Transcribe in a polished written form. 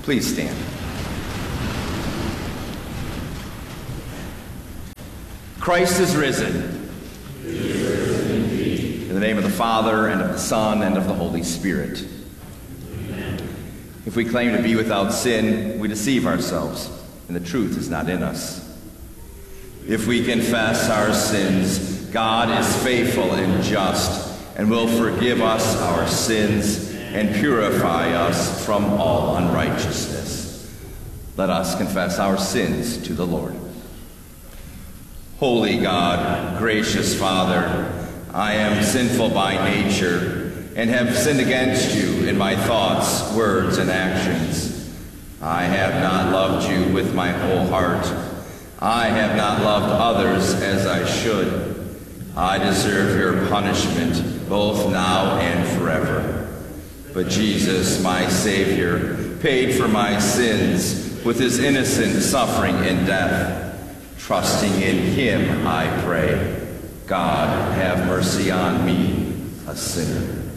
Please stand. Christ is risen. He is risen indeed. In the name of the Father, and of the Son, and of the Holy Spirit. Amen. If we claim to be without sin, we deceive ourselves, and the truth is not in us. If we confess our sins, God is faithful and just, and will forgive us our sins and purify us from all unrighteousness. Let us confess our sins to the Lord. Holy God, gracious Father, I am sinful by nature and have sinned against you in my thoughts, words, and actions. I have not loved you with my whole heart. I have not loved others as I should. I deserve your punishment, both now and forever. But Jesus, my Savior, paid for my sins with his innocent suffering and death. Trusting in him, I pray. God, have mercy on me, a sinner.